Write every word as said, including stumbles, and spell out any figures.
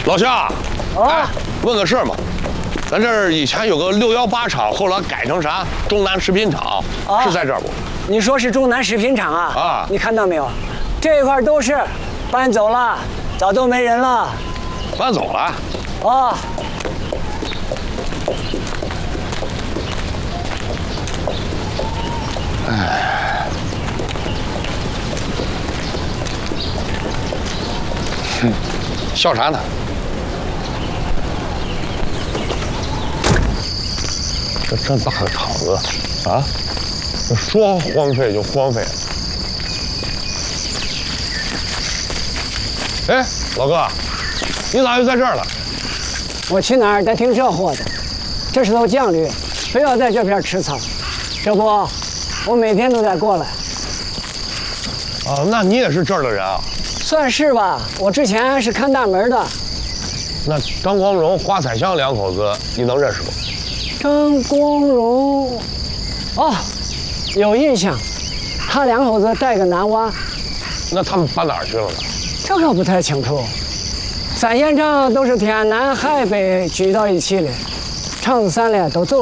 老乡， 啊， 哎，问个事儿嘛，咱这儿以前有个六幺八厂，后来改成啥中南食品厂， 啊是在这儿不？ 你说是中南食品厂啊？ 啊你看到没有？这一块都是搬走了，早都没人了。 搬走了。 啊， 笑啥呢？这这大个厂子啊，这说荒废就荒废了。哎，老哥，你咋又在这儿了？ 我去哪儿得听这货的。这是头犟驴，非要在这片吃草。这不，我每天都得过来。 啊，那你也是这儿的人啊？ 算是吧，我之前是看大门的。 那张光荣、花彩香两口子，你能认识不？ 张光荣，哦，有印象，他两口子带个男娃， 那他们搬哪儿去了呢？ 这可不太清楚。咱烟仗都是天南海北聚到一起的，厂子散了都走了。